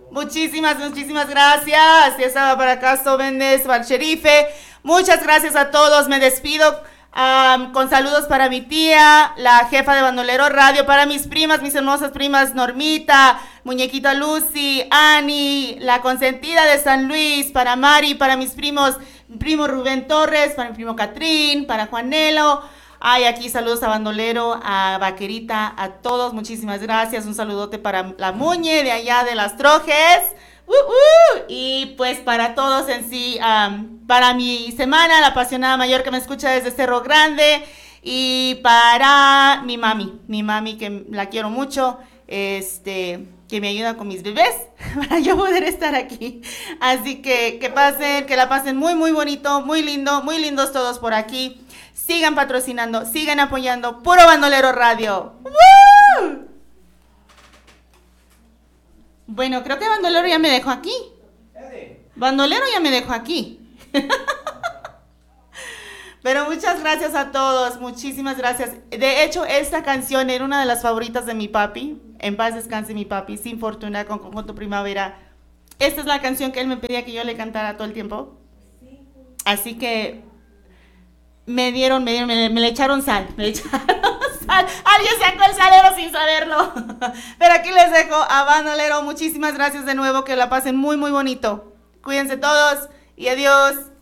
Muchísimas gracias. Ya estaba para acá, Sobendes, Valcherife. Muchas gracias a todos. Me despido con saludos para mi tía, la jefa de Bandolero Radio, para mis primas, mis hermosas primas Normita, Muñequita Lucy, Ani, la consentida de San Luis, para Mari, para mis primos, mi primo Rubén Torres, para mi primo Catrín, para Juanelo. Ay, aquí saludos a Bandolero, a Vaquerita, a todos, muchísimas gracias. Un saludote para la Muñe de allá de las Trojes. Y pues para todos en sí, para mi semana, la apasionada mayor que me escucha desde Cerro Grande. Y para mi mami que la quiero mucho, que me ayuda con mis bebés para yo poder estar aquí. Así que pasen, que la pasen muy bonito, muy lindo, muy lindos todos por aquí. Sigan patrocinando, sigan apoyando Puro Bandolero Radio. ¡Woo! Bueno, creo que Bandolero ya me dejó aquí. Bandolero ya me dejó aquí. Pero muchas gracias a todos, muchísimas gracias. De hecho, esta canción era una de las favoritas de mi papi. En paz descanse mi papi, Sin Fortuna con Conjunto Primavera. Esta es la canción que él me pedía que yo le cantara todo el tiempo. Así que me le echaron sal. Alguien sacó el salero sin saberlo. Pero aquí les dejo a Bandolero. Muchísimas gracias de nuevo. Que la pasen muy bonito. Cuídense todos y adiós.